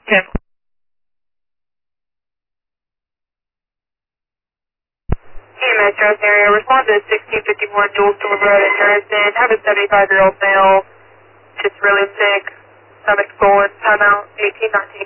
10. EMS Dresden area, respond to 1651 Jules Boulevard in Dresden. Have a 75-year-old male, just really sick, stomach swollen, timeout 1819.